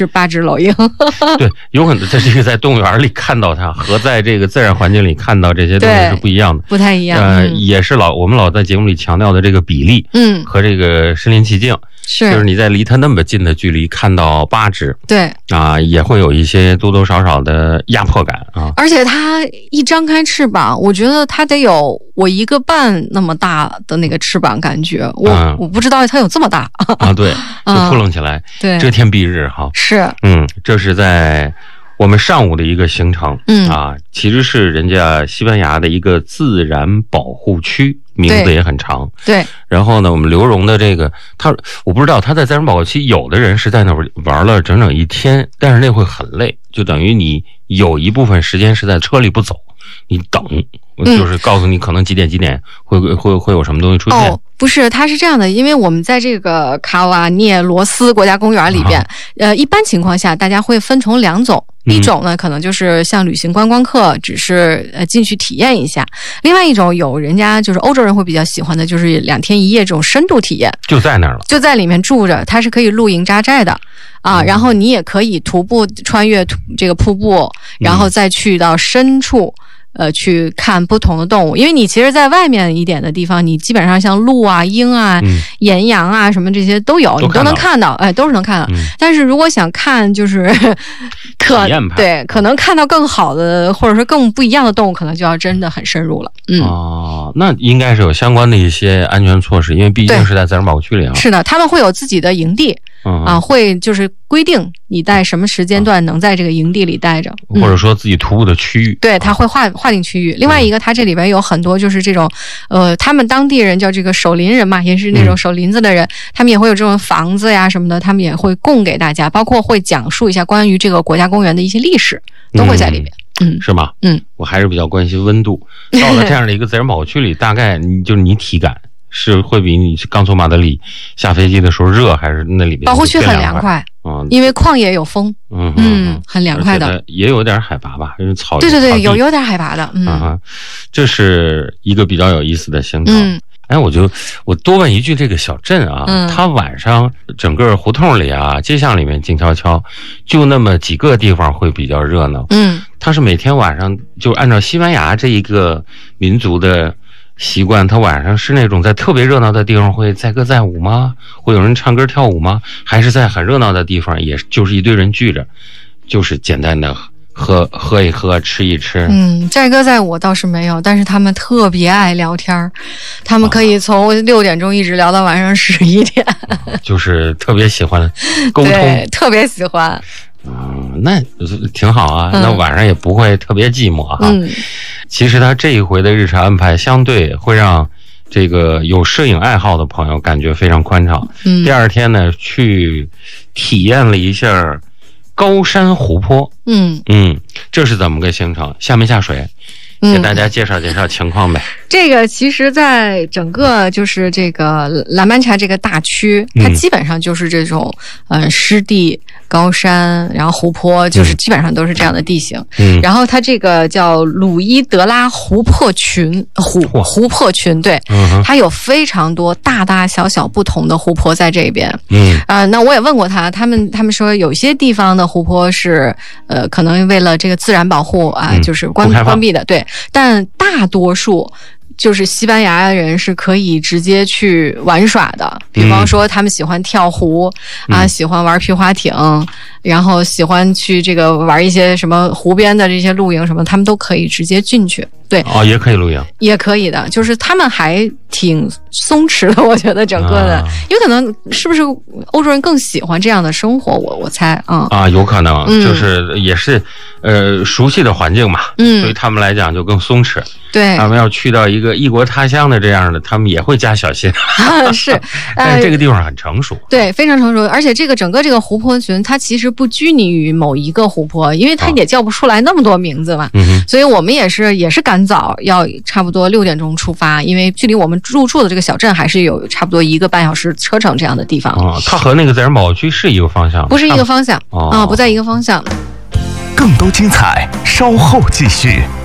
是8只老鹰。 对，有可能在这个在动物园里看到它和在这个自然环境里看到这些东西是不一样的， 不太一样。 也是我们老在节目里强调的这个比例，和这个身临其境。就是你在离它那么近的距离看到8只， 对啊，也会有一些多多少少的压迫感啊。 而且它一张开翅膀，我觉得它得有我1个半那么大的那个翅膀，感觉我不知道它有这么大啊。对，就扑棱起来， 对， 遮天蔽日哈。 是， 这是在我们上午的一个行程，其实是人家西班牙的一个自然保护区。名字也很长， 对。 然后呢，我们刘荣的这个我不知道他在自然保护区，有的人是在那玩了整整1天，但是那会很累，就等于你有一部分时间是在车里不走，你等，就是告诉你可能几点会有什么东西出现。 不是，它是这样的，因为我们在这个卡瓦涅罗斯国家公园里边，一般情况下大家会分成2种，一种呢可能就是像旅行观光客，只是进去体验一下；另外一种有人家就是欧洲人会比较喜欢的，就是2天1夜这种深度体验， 就在那儿了， 就在里面住着，它是可以露营扎寨的啊，然后你也可以徒步穿越这个瀑布，然后再去到深处。去看不同的动物，因为你其实在外面一点的地方，你基本上像鹿啊、鹰啊、岩羊啊什么这些都有，你都能看到，都是能看到。但是如果想看就是可能看到更好的或者说更不一样的动物，可能就要真的很深入了。 那应该是有相关的一些安全措施，因为毕竟是在自然保护区里啊。 是的，他们会有自己的营地。会就是规定你在什么时间段能在这个营地里待着， 或者说自己徒步的区域。 对，他会划定区域。另外一个，它这里边有很多就是这种，他们当地人叫这个守林人嘛，也是那种守林子的人，他们也会有这种房子呀什么的，他们也会供给大家，包括会讲述一下关于这个国家公园的一些历史，都会在里边。 是吗？我还是比较关心温度。到了这样的一个自然保护区里，大概你体感。是会比你刚从马德里下飞机的时候热，还是那里面保护区很凉快？因为旷野有风，很凉快的， 也有点海拔吧，因为草原。 对，有点海拔的， 这是一个比较有意思的行程。我多问一句，这个小镇啊，它晚上整个胡同里啊、街巷里面静悄悄，就那么几个地方会比较热闹。它是每天晚上就按照西班牙这一个民族的习惯，他晚上是那种在特别热闹的地方会载歌载舞吗？会有人唱歌跳舞吗？还是在很热闹的地方，也就是一堆人聚着，就是简单的喝一喝，吃一吃？ 载歌载舞倒是没有，但是他们特别爱聊天，他们可以从6点钟一直聊到晚上11点， 就是特别喜欢沟通， 对，特别喜欢。 那挺好啊，那晚上也不会特别寂寞哈。其实他这一回的日程安排相对会让这个有摄影爱好的朋友感觉非常宽敞。第二天呢，去体验了一下高山湖泊。这是怎么个行程？下没下水？给大家介绍介绍情况呗。 这个其实在整个就是这个拉曼查这个大区，它基本上就是这种湿地、高山，然后湖泊，就是基本上都是这样的地形。然后它这个叫鲁伊德拉湖泊群，湖泊群，对，它有非常多大大小小不同的湖泊在这边。那我也问过他们说有些地方的湖泊是可能为了这个自然保护啊，就是关闭的，对。但大多数就是西班牙人是可以直接去玩耍的，比方说他们喜欢跳湖喜欢玩皮划艇，然后喜欢去这个玩一些什么湖边的这些露营什么，他们都可以直接进去。对， 也可以露营， 也可以的，就是他们还挺松弛的，我觉得整个的，有可能是不是欧洲人更喜欢这样的生活？我猜有可能，就是也是熟悉的环境嘛，对于他们来讲就更松弛。 对， 他们要去到一个异国他乡的这样的，他们也会加小心。 是， 但是这个地方很成熟， 对，非常成熟，而且整个这个湖泊群，它其实不拘泥于某一个湖泊，因为它也叫不出来那么多名字嘛。所以我们也是赶早，要差不多6点钟出发，因为距离我们入住的这个小镇还是有差不多1个半小时车程这样的地方。 它和那个自然保护区是一个方向？ 不是一个方向不在一个方向。 更多精彩稍后继续。